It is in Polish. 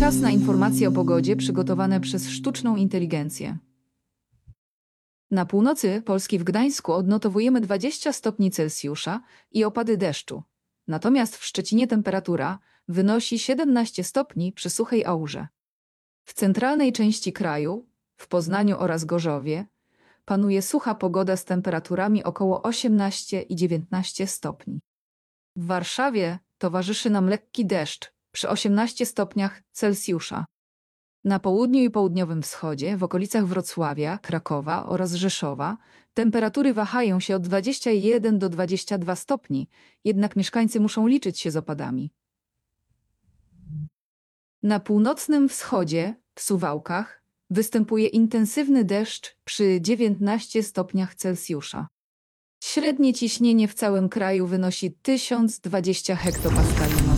Czas na informacje o pogodzie przygotowane przez sztuczną inteligencję. Na północy Polski w Gdańsku odnotowujemy 20 stopni Celsjusza i opady deszczu. Natomiast w Szczecinie temperatura wynosi 17 stopni przy suchej aurze. W centralnej części kraju, w Poznaniu oraz Gorzowie, panuje sucha pogoda z temperaturami około 18 i 19 stopni. W Warszawie towarzyszy nam lekki deszcz przy 18 stopniach Celsjusza. Na południu i południowym wschodzie, w okolicach Wrocławia, Krakowa oraz Rzeszowa, temperatury wahają się od 21 do 22 stopni, jednak mieszkańcy muszą liczyć się z opadami. Na północnym wschodzie, w Suwałkach, występuje intensywny deszcz przy 19 stopniach Celsjusza. Średnie ciśnienie w całym kraju wynosi 1020 hektopaskali.